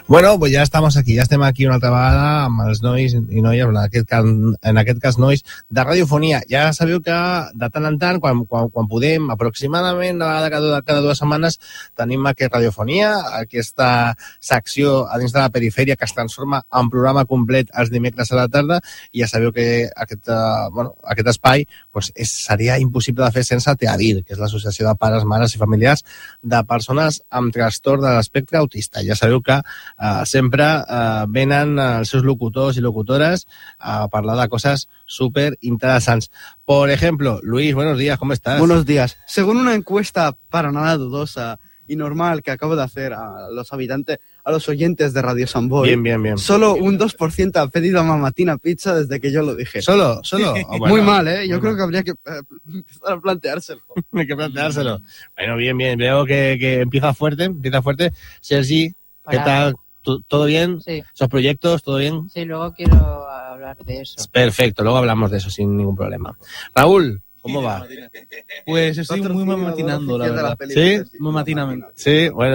Bueno, pues ja estem aquí una altra vegada amb els nois i noies, en aquest cas nois, de radiofonia. Ja sabeu que de tant en tant, quan podem, aproximadament una vegada cada 2 setmanes, tenim aquest radiofonia, aquesta secció a dins de la perifèria que es transforma en programa complet els dimecres a la tarda, i ja sabeu que aquest espai pues, seria impossible de fer sense TEADIR, que és l'Associació de Pares, Mares i Familiars de Persones amb Trastorn de l'Espectre Autista. Ja sabeu que sempre venen els seus locutors y locutoras a hablar de cosas súper interesantes. Por ejemplo, Luis, buenos días, ¿cómo estás? Buenos días. Según una encuesta para nada dudosa y normal que acabo de hacer a los habitantes, a los oyentes de Radio San Boi, bien. Solo un 2% ha pedido Mamatina Pizza desde que yo lo dije. ¿Solo? Oh, bueno, muy mal, ¿eh? Yo creo que habría que empezar a planteárselo. Hay que planteárselo. Bueno, bien. Veo que empieza fuerte. Sergi, ¿qué tal? ¿Todo bien? Sí. ¿Esos proyectos? ¿Todo bien? Sí, luego quiero hablar de eso. Perfecto, luego hablamos de eso sin ningún problema. Raúl, ¿cómo va? Pues estoy muy mamatinando, la verdad. ¿Sí? Mamatinamente. Sí, bueno,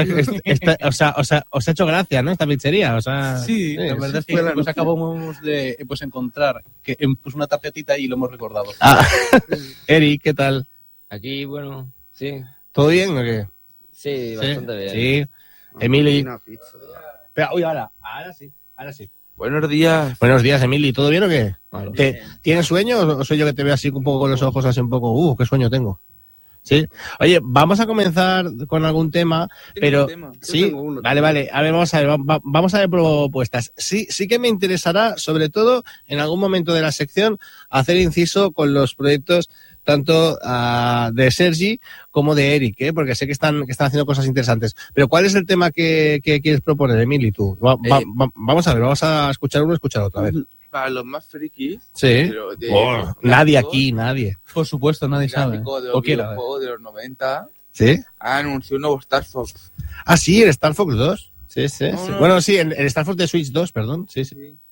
os ha hecho gracia, ¿no? Esta pizzería, Sí, la verdad es que pues acabamos de encontrar que pues una tarjetita y lo hemos recordado. Eric, ¿qué tal? Aquí, bueno, sí. ¿Todo bien o qué? Sí, bastante bien. Sí. Emily. Espera, ahora sí. Buenos días. Buenos días, Emily. ¿Todo bien o qué? Vale. ¿Tienes sueño o soy yo que te veo así un poco con los ojos así un poco, qué sueño tengo? Sí. Oye, vamos a comenzar con algún tema, pero sí, vale. A ver, vamos a ver propuestas. Sí que me interesará, sobre todo en algún momento de la sección, hacer inciso con los proyectos tanto de Sergi como de Eric, porque sé que están haciendo cosas interesantes. Pero ¿cuál es el tema que quieres proponer, Emily, tú? Vamos a ver, vamos a escuchar uno y escuchar otro, a ver. Para los más frikis. Sí. Nadie aquí, nadie. Por supuesto, nadie sabe. De los videojuegos de los 90. ¿Sí? Ha anunciado un nuevo Star Fox. Ah, sí, el Star Fox 2. Sí. No. Bueno, sí, el Star Fox de Switch 2, perdón. Sí.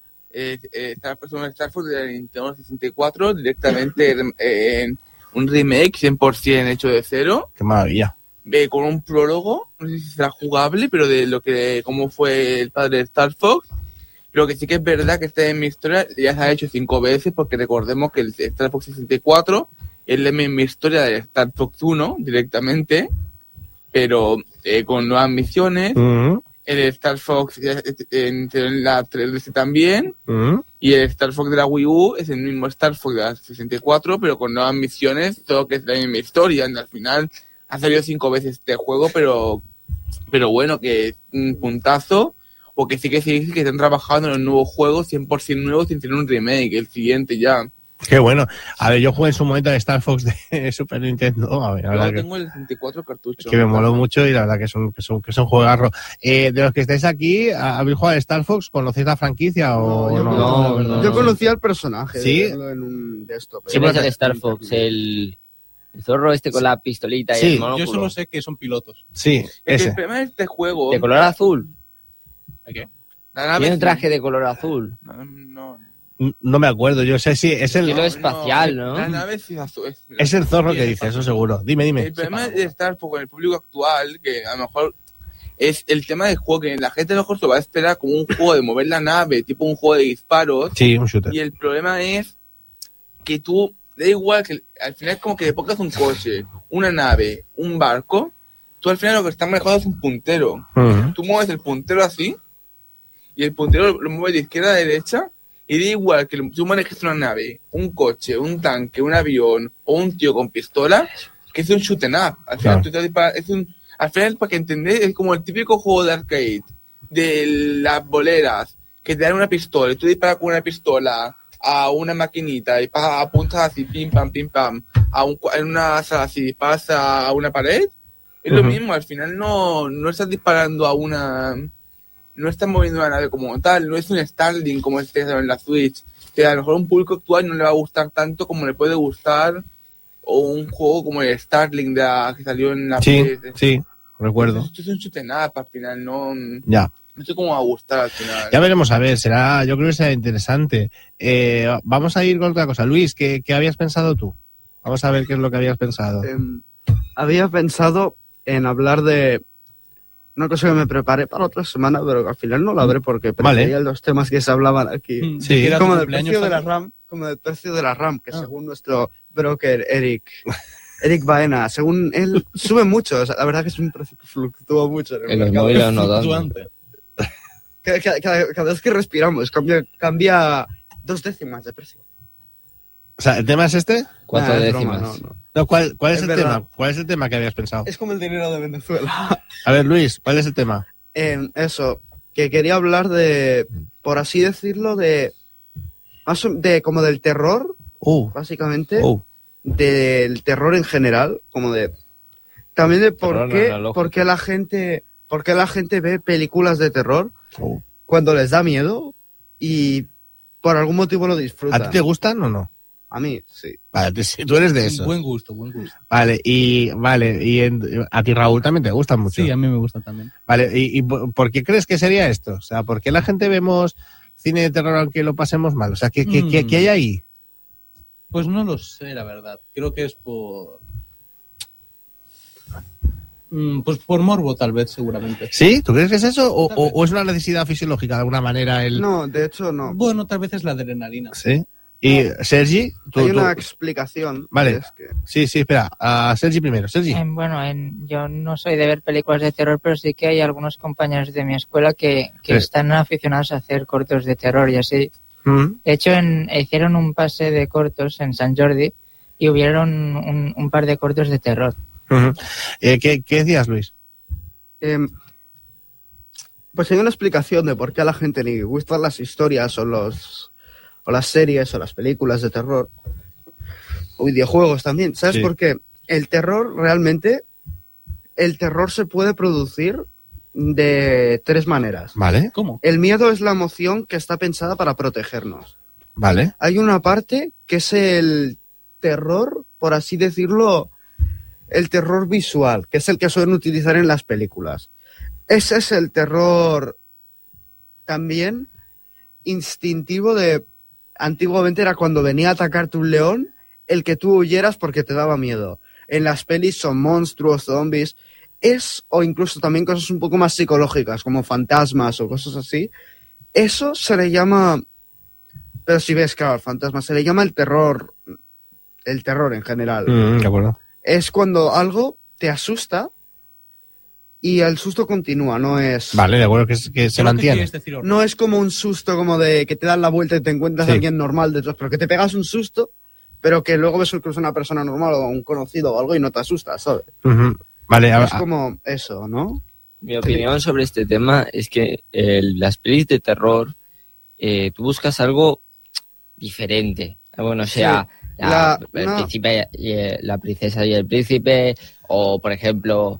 Star Fox de Nintendo 64 directamente en un remake 100% hecho de cero. Qué maravilla. Con un prólogo, no sé si será jugable, pero de cómo fue el padre de Star Fox. Lo que sí que es verdad que esta misma historia ya se ha hecho 5 veces, porque recordemos que el Star Fox 64 es la misma historia de Star Fox 1 directamente, pero con nuevas misiones. El Star Fox en la 3DS también. Y el Star Fox de la Wii U es el mismo Star Fox de la 64, pero con nuevas misiones, todo que es la misma historia. Al final ha salido 5 veces este juego, pero bueno, que es un puntazo. Porque sí que están trabajando en un nuevo juego 100% nuevo sin tener un remake, el siguiente ya. Qué bueno. A ver, yo jugué en su momento a Star Fox de Super Nintendo. A ver, yo tengo el 64 cartucho. Que me moló mucho y la verdad que son juegarro. De los que estáis aquí, ¿habéis jugado a Star Fox? ¿Conocéis la franquicia o no? Yo conocía al personaje. ¿Sí? En un de esto. ¿Quién es el Star Fox? El zorro con la pistolita y el monóculo. Yo solo sé que son pilotos. Sí, ese. El problema de este juego... ¿De color azul? ¿Qué? ¿Tiene un traje de color azul? No me acuerdo, yo sé si es el... Cielo espacial, ¿no? La nave es azul. Es el zorro que dice, eso seguro. Dime. El problema de Star Fox con el público actual, que a lo mejor es el tema del juego, que la gente a lo mejor se va a esperar como un juego de mover la nave, tipo un juego de disparos. Sí, un shooter. Y el problema es que tú, da igual, que al final es como que le pongas un coche, una nave, un barco, tú al final lo que estás manejando es un puntero. Tú mueves el puntero así, y el puntero lo mueves de izquierda a derecha, y da igual que tú manejes una nave, un coche, un tanque, un avión o un tío con pistola, que es un shoot 'em up. Al final, al final, para que entendáis, es como el típico juego de arcade de las boleras, que te dan una pistola y tú disparas con una pistola a una maquinita y apuntas así, pim pam, en una sala así, disparas a una pared. Es lo mismo, al final no estás disparando a una... No estás moviendo la nave como tal, no es un Starlink como en la Switch, que a lo mejor a un público actual no le va a gustar tanto como le puede gustar o un juego como el Starlink que salió en la PS. Sí, recuerdo. Esto es un shoot 'em up, al final no sé cómo va a gustar al final. Ya veremos, a ver, yo creo que será interesante. Vamos a ir con otra cosa. Luis, ¿qué habías pensado tú? Vamos a ver qué es lo que habías pensado. Había pensado en hablar de una cosa que me preparé para otra semana, pero al final no la veré porque prefería los temas que se hablaban aquí. Sí, como del precio de la RAM, que según nuestro broker Eric Baena, según él, sube mucho. O sea, la verdad que es un precio que fluctúa mucho. En los móviles no dan. Cada vez que respiramos, cambia 2 décimas de precio. O sea, ¿el tema es este? 4 décimas. Broma, No, ¿cuál es el verdad. tema? ¿Cuál es el tema que habías pensado? Es como el dinero de Venezuela. A ver, Luis, ¿cuál es el tema? Eso, que quería hablar de, por así decirlo, de como del terror, básicamente, del terror en general, como de también de por qué la gente ve películas de terror cuando les da miedo y por algún motivo lo disfrutan. ¿A ti te gustan o no? A mí, sí. Vale, tú eres de eso. Buen gusto. Vale, y a ti, Raúl, también te gustan mucho. Sí, a mí me gusta también. Vale, ¿y por qué crees que sería esto? O sea, ¿por qué la gente vemos cine de terror aunque lo pasemos mal? O sea, ¿qué hay ahí? Pues no lo sé, la verdad. Creo que es pues por morbo, tal vez, seguramente. ¿Sí? ¿Tú crees que es eso? ¿O es una necesidad fisiológica de alguna manera? No, de hecho no. Bueno, tal vez es la adrenalina. ¿Sí? Y Sergi, hay una explicación. Vale. Sí, espera. A Sergi primero. Sergi. Yo no soy de ver películas de terror, pero sí que hay algunos compañeros de mi escuela que están aficionados a hacer cortos de terror y así. De hecho, hicieron un pase de cortos en Sant Jordi y hubieron un par de cortos de terror. ¿Qué decías, Luis? Pues hay una explicación de por qué a la gente le gustan las historias o las series o las películas de terror o videojuegos también. ¿Sabes por qué? El terror se puede producir de 3 maneras. Vale. ¿Cómo? El miedo es la emoción que está pensada para protegernos. Vale. Hay una parte que es el terror, por así decirlo, el terror visual, que es el que suelen utilizar en las películas. Ese es el terror también instintivo de... Antiguamente era cuando venía a atacarte un león, el que tú huyeras porque te daba miedo. En las pelis son monstruos, zombies, o incluso también cosas un poco más psicológicas, como fantasmas o cosas así. Eso se le llama... Pero si ves, claro, fantasmas, se le llama el terror en general. De acuerdo. Es cuando algo te asusta y el susto continúa, no es... Vale, de acuerdo, que se mantiene. No es como un susto como de que te dan la vuelta y te encuentras a alguien normal detrás, pero que te pegas un susto, pero que luego ves incluso una persona normal o un conocido o algo y no te asustas, ¿sabes? Vale, es como eso, ¿no? Mi opinión sobre este tema es que las pelis de terror, tú buscas algo diferente. Bueno, o sea... príncipe, la princesa y el príncipe, o por ejemplo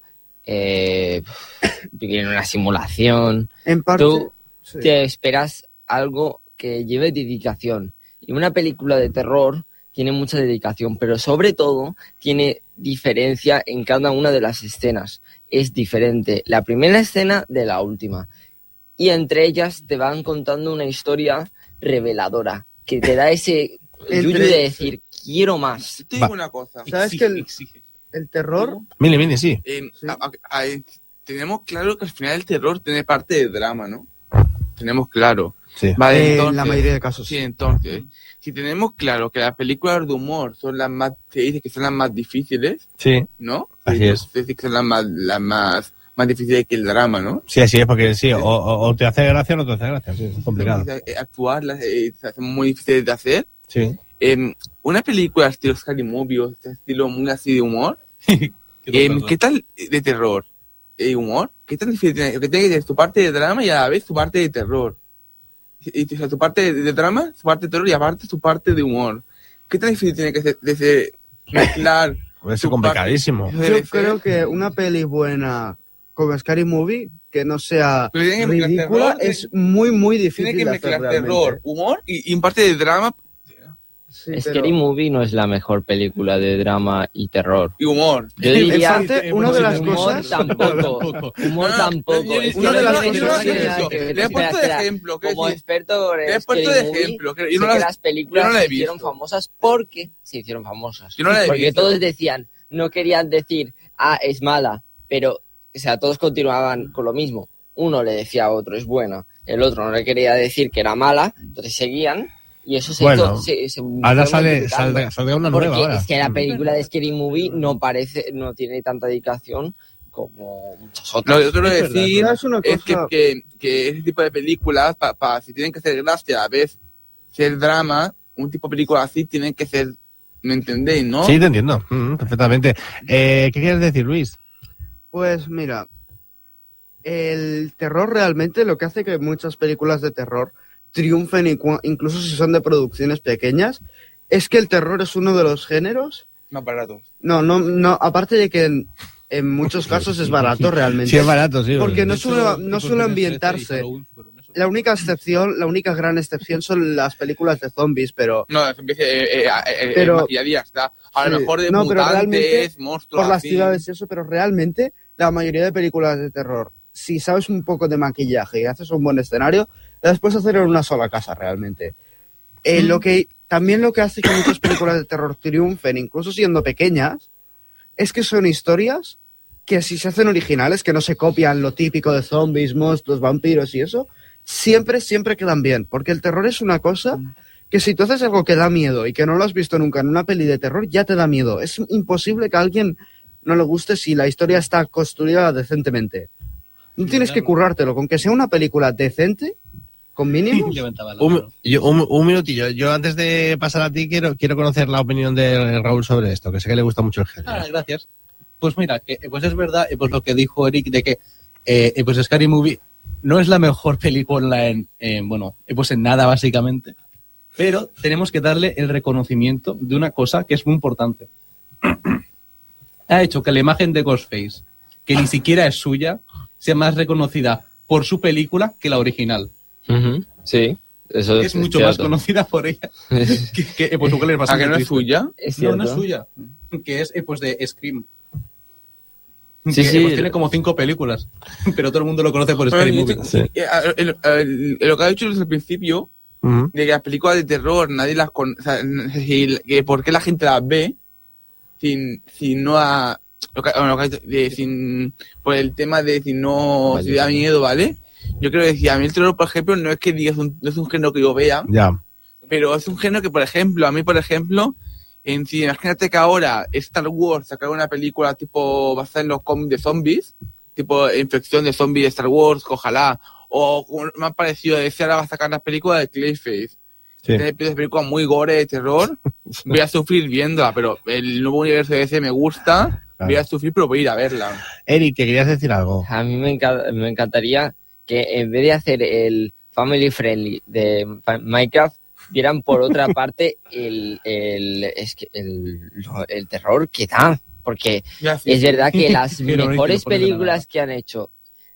vivir en una simulación. En parte, tú te esperas algo que lleve dedicación, y una película de terror tiene mucha dedicación, pero sobre todo tiene diferencia en cada una de las escenas. Es diferente la primera escena de la última, y entre ellas te van contando una historia reveladora que te da ese yuyu de decir, quiero más. Te digo una cosa. ¿Sabes que el terror? Mini, sí. Tenemos claro que al final el terror tiene parte de drama, ¿no? Tenemos claro. Sí. Vale, entonces, en la mayoría de casos. Sí, entonces, si tenemos claro que las películas de humor son las más, se dice que son las más difíciles, ¿no? Así es. Se dice que son las más difíciles que el drama, ¿no? Sí, así es, porque o te hace gracia o no te hace gracia, sí, es complicado. Actuarlas son muy difíciles de hacer. Sí. Una película estilo Scary Movie o estilo muy así de humor, ¿qué tal de terror? ¿Humor? ¿Qué tan difícil tiene? Que tiene que tener tu parte de drama y a la vez tu parte de terror. O sea, tu parte de drama, tu parte de terror y aparte tu parte de humor. ¿Qué tan difícil tiene que ser de mezclar? Puede ser complicadísimo. Yo creo que una peli buena como Scary Movie, que no sea ridícula, es muy, muy difícil. Tiene que mezclar terror, humor y en parte de drama. Sí, Scary Movie no es la mejor película de drama y terror. Y humor. Yo diría una de las cosas... Humor tampoco. Una de las cosas le he puesto de ejemplo. Como experto le he puesto de ejemplo. Que las películas se hicieron famosas porque se hicieron famosas. Porque todos decían, no querían decir, es mala, pero o sea, todos continuaban con lo mismo. Uno le decía a otro, es buena, el otro no le quería decir que era mala, entonces seguían, y eso se ahora saldrá una nueva. Porque ahora. es que la película de Scary Movie no tiene tanta dedicación como muchas otras. Lo que quiero decir es que ese tipo de películas, si tienen que ser gracia, a la vez ser drama, un tipo de película así tienen que ser, ¿me entendéis, no? Sí, te entiendo, perfectamente. ¿Qué quieres decir, Luis? Pues mira, el terror realmente lo que hace que muchas películas de terror triunfen, incluso si son de producciones pequeñas, es que el terror es uno de los géneros más baratos. No, aparte de que en muchos casos es barato realmente. Sí, es barato, sí. Porque no suele ambientarse. La única gran excepción son las películas de zombies, pero... No, pero ya está. A lo mejor de mutantes, monstruos... Por las ciudades y eso, pero realmente la mayoría de películas de terror, si sabes un poco de maquillaje y haces un buen escenario, las puedes hacer en una sola casa realmente. También lo que hace que muchas películas de terror triunfen, incluso siendo pequeñas, es que son historias que si se hacen originales, que no se copian lo típico de zombies, monstruos, vampiros y eso, siempre quedan bien. Porque el terror es una cosa que si tú haces algo que da miedo y que no lo has visto nunca en una peli de terror, ya te da miedo. Es imposible que a alguien no le guste si la historia está construida decentemente. No tienes que currártelo, con que sea una película decente, con mínimos. Un minutillo. Yo antes de pasar a ti quiero conocer la opinión de Raúl sobre esto, que sé que le gusta mucho el género. Gracias. Pues mira, pues es verdad, pues lo que dijo Eric de que pues Scary Movie no es la mejor película en nada básicamente, pero tenemos que darle el reconocimiento de una cosa que es muy importante. Ha hecho que la imagen de Ghostface, que ni siquiera es suya, sea más reconocida por su película que la original. Uh-huh. Sí, eso es mucho más conocida por ella que pues es bastante ¿A que no es suya? No es suya, que es pues de Scream. Sí, que, pues tiene como 5 películas, pero todo el mundo lo conoce por Scary Movie. Lo que ha dicho desde el principio, de que las películas de terror nadie las conoce, o sea, que por qué la gente las ve por el tema de si da miedo, ¿vale? Yo creo que a mí el terror, por ejemplo, no es que digas no es un género que yo vea, pero es un género que, por ejemplo, imagínate que ahora Star Wars sacara una película tipo basada en los cómics de zombies, tipo Infección de Zombies de Star Wars, ojalá, o como me ha parecido decir, ahora va a sacar las películas de Clayface. Tiene películas muy gore de terror, voy a sufrir viéndola, pero el nuevo universo de DC me gusta, voy a sufrir, pero voy a ir a verla. Eric, ¿que querías decir algo? A mí me encantaría que en vez de hacer el family friendly de Minecraft, vieran por otra parte el terror que da, porque es verdad que las mejores películas que han hecho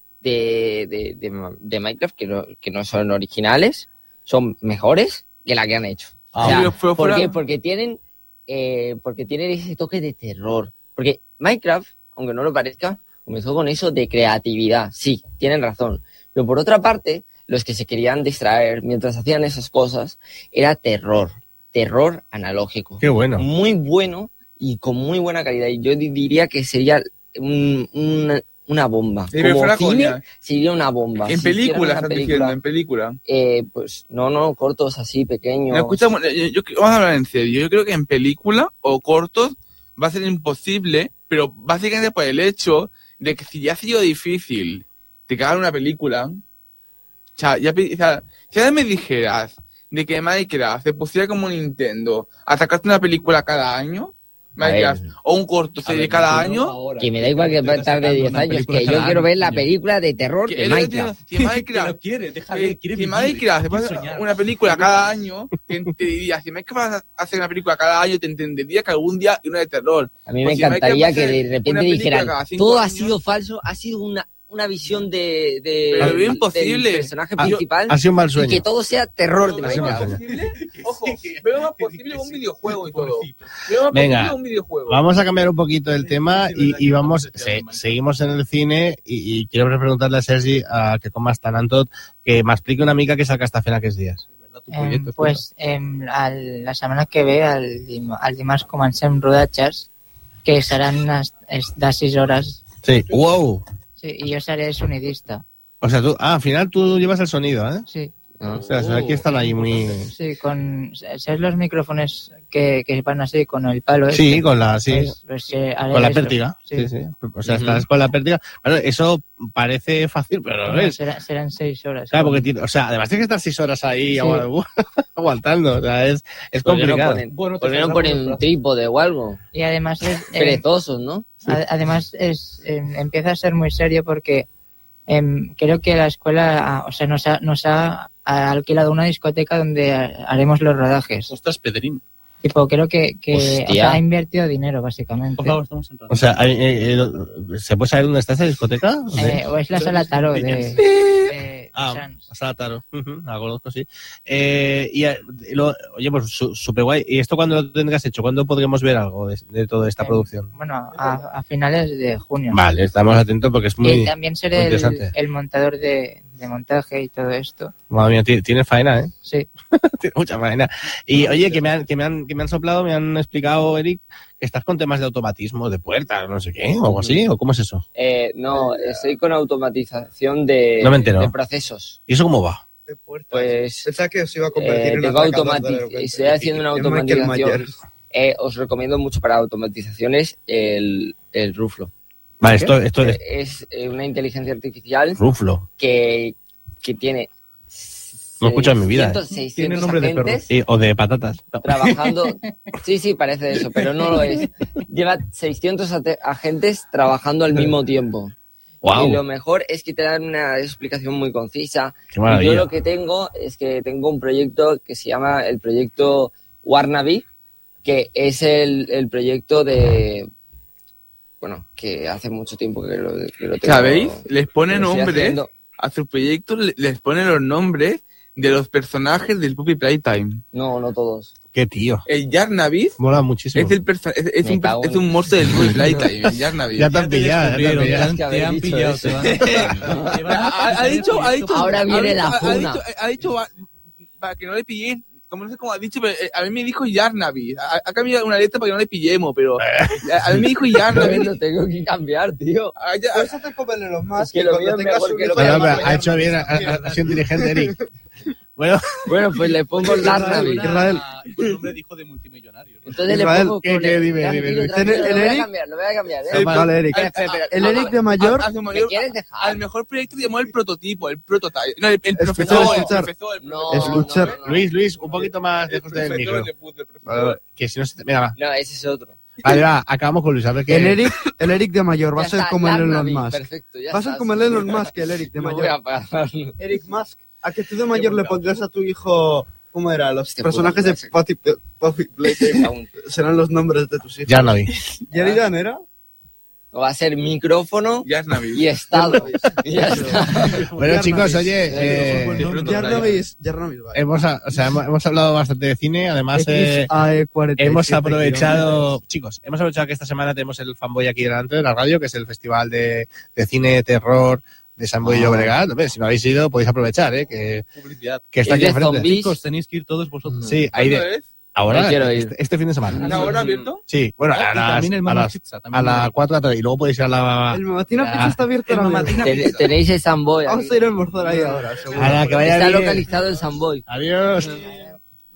de Minecraft, que no son originales, son mejores que la que han hecho. ¿Por qué? Porque tienen ese toque de terror. Porque Minecraft, aunque no lo parezca, comenzó con eso de creatividad. Sí, tienen razón. Pero por otra parte, los que se querían distraer mientras hacían esas cosas era terror analógico. Qué bueno. Muy bueno y con muy buena calidad. Y yo diría que sería una bomba. Como cine sería una bomba. ¿En película estás diciendo? ¿En película? Pues no, cortos así, pequeños. Vamos a hablar en serio. Yo creo que en película o cortos va a ser imposible, pero básicamente por el hecho de que si ya ha sido difícil de crear una película, si ahora me dijeras de que Minecraft se pusiera como Nintendo a sacarte una película cada año, Minecraft, o un corto serie cada año, que me da igual que tarde 10 años, que yo quiero ver la película de terror de Minecraft. Si Minecraft se pasa una película cada año, te diría, si Minecraft hace una película cada año, te entendería que algún día hay una de terror. A mí me encantaría que de repente dijeran, todo ha sido falso, ha sido una visión del personaje principal, ha sido un mal sueño. Y que todo sea terror de Minecraft. Ojo, veo más posible un videojuego y todo. Venga, vamos a cambiar un poquito el tema y vamos, seguimos en el cine y quiero preguntarle a Sergi que com estan en tot, que m'expliqui una mica què és el que està fent aquests dies. La setmana que ve, el dimarts, comencem rodatges que seran de 6 hores. Sí, wow! Sí, y yo seré sonidista. O sea, al final tú llevas el sonido, ¿eh? Sí. O sea, aquí están ahí muy... Sí, ¿sabes los micrófonos que van así con el palo? Sí, con la... Sí. Pues, con la pértiga. Sí. O sea, estás con la pértiga. Bueno, eso parece fácil, pero no es. Serán 6 horas. Claro, porque además tienes que estar 6 horas ahí aguantando. O sea, es complicado. ¿Por qué no ponen un trípode o algo? Y además es... perezosos, ¿no? Sí. Además empieza a ser muy serio porque creo que la escuela nos ha alquilado una discoteca donde haremos los rodajes. Ostras, Pedrín. Tipo, creo que ha invertido dinero, básicamente. Por favor, estamos entrando. O sea, ¿se puede saber dónde está esa discoteca? O es la Sala Taro de la Sala Taro. La conozco, sí. Oye, pues súper guay. ¿Y esto cuándo lo tendrás hecho? ¿Cuándo podremos ver algo de toda esta producción? Bueno, a finales de junio. Vale, estamos atentos porque es muy Y también seré interesante. el montador de montaje y todo esto. Madre mía, tiene faena, ¿eh? Sí. Tiene mucha faena. Y oye, que me han soplado, me han explicado, Eric, que estás con temas de automatismo, de puertas, no sé qué, o algo así, ¿o cómo es eso? No, estoy con automatización de procesos. ¿Y eso cómo va? Pues pensaba que os iba a convertir en estoy haciendo una automatización. Os recomiendo mucho para automatizaciones el Ruflo. Vale, esto es una inteligencia artificial Ruflo que tiene... No he escuchado en mi vida. 600 Tiene nombre de perro. O de patatas. Trabajando. Sí, parece eso, pero no lo es. Lleva 600 agentes trabajando al mismo tiempo. Wow. Y lo mejor es que te dan una explicación muy concisa. Qué maravilla. Y yo lo que tengo es que tengo un proyecto que se llama el proyecto Warnavi, que es el proyecto de... Bueno, que hace mucho tiempo que lo tengo. ¿Sabéis? Les ponen nombres a sus proyectos, les ponen los nombres de los personajes del Puppy Playtime. No todos. Qué tío. El Yarnavis mola muchísimo. Es un monstruo del Puppy Playtime. El Yarnavis. Ya te han pillado. Te han pillado. Ha dicho. Ahora viene la funa. Ha dicho para que no le pilléis. Como no sé cómo ha dicho, pero a mí me dijo Yarnavis. Ha cambiado una letra para que no le pillemos, pero a mí me dijo Yarnavis. Lo tengo que cambiar, tío. Puedes hacer como el de los más. Que lo mío mejor que lo ha hecho bien, ha sido inteligente, Eric. Bueno, pues le pongo Yarnavis. Israel. El nombre dijo de multimillonario. Entonces Israel, le pongo... dime. Lo voy a cambiar. Vale, Eric. El Eric de mayor... ¿Me quieres dejar? Al mejor proyecto le llamó el prototipo, el prototype. No, el profesor. Escuchar. Luis, un poquito más lejos del micro. Vale. Que si no se te... Mira, va. No, ese es otro. Vale, va, acabamos con Luis. A ver qué... El Eric de mayor va a ser como el Elon Musk. Perfecto, Va a ser como el Elon Musk que el Eric de mayor. Voy a pagar. Eric Musk. ¿A que tú de mayor le pondrías a tu hijo... ¿Cómo era? Los personajes de Puppy Playtime serán los nombres de tus hijos. Yarnavi. ¿Yeridan era? Va a ser micrófono Yarnavis. y estado. Y ya está. Bueno, chicos, oye... Yarnavis, vale. Hemos hablado bastante de cine, además hemos aprovechado que esta semana tenemos el Fanboy aquí delante de la radio, que es el festival de cine terror de San Boi de Llobregat. Si no habéis ido, podéis aprovechar, que Publicidad. Que está aquí enfrente. Chicos, tenéis que ir todos vosotros. Sí, ahí ¿Cuándo es? Ahora, quiero ir. este fin de semana. ¿Ahora abierto? Sí, bueno, a las 4 de la tarde. Y luego podéis ir a la... El Mamatina Pizza está abierto ahora mismo. Tenéis el Samboy. Vamos a ir a almorzar ahí ahora, seguro. A la que vaya Está bien. localizado el Samboy. Adiós.